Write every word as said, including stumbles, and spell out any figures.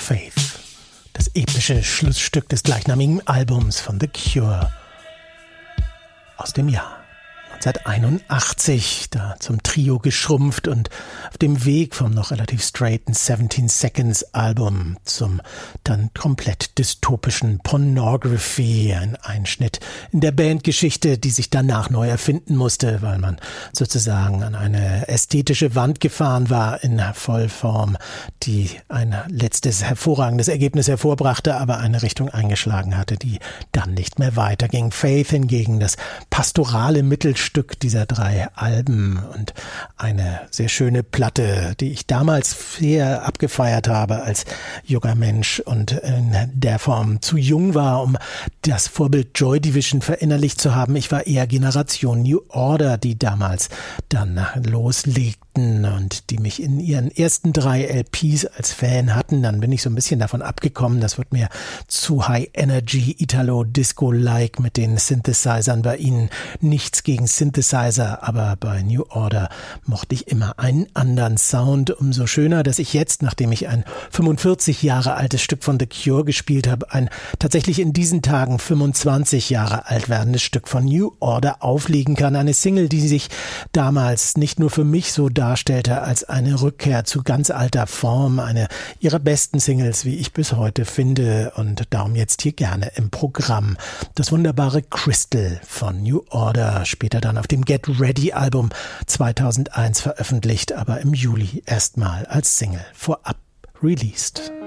Faith, das epische Schlussstück des gleichnamigen Albums von The Cure aus dem Jahr neunzehnhunderteinundachtzig, da zum Trio geschrumpft und auf dem Weg vom noch relativ straighten seventeen Seconds Album zum dann komplett dystopischen Pornography, ein Einschnitt in der Bandgeschichte, die sich danach neu erfinden musste, weil man sozusagen an eine ästhetische Wand gefahren war in Vollform, die ein letztes hervorragendes Ergebnis hervorbrachte, aber eine Richtung eingeschlagen hatte, die dann nicht mehr weiterging. Faith hingegen, das pastorale Mittelstück Stück dieser drei Alben und eine sehr schöne Platte, die ich damals sehr abgefeiert habe als junger Mensch und in der Form zu jung war, um das Vorbild Joy Division verinnerlicht zu haben. Ich war eher Generation New Order, die damals dann loslegten und die mich in ihren ersten drei L Ps als Fan hatten. Dann bin ich so ein bisschen davon abgekommen. Das wird mir zu High Energy, Italo-Disco-like mit den Synthesizern bei ihnen. Nichts gegen Synthesizer, aber bei New Order mochte ich immer einen anderen Sound. Umso schöner, dass ich jetzt, nachdem ich ein fünfundvierzig Jahre altes Stück von The Cure gespielt habe, ein tatsächlich in diesen Tagen fünfundzwanzig Jahre alt werdendes Stück von New Order auflegen kann. Eine Single, die sich damals nicht nur für mich so darstellte als eine Rückkehr zu ganz alter Form, eine ihrer besten Singles, wie ich bis heute finde, und darum jetzt hier gerne im Programm. Das wunderbare Crystal von New Order, später dann auf dem Get Ready Album zweitausendeins veröffentlicht, aber im Juli erstmal als Single vorab released.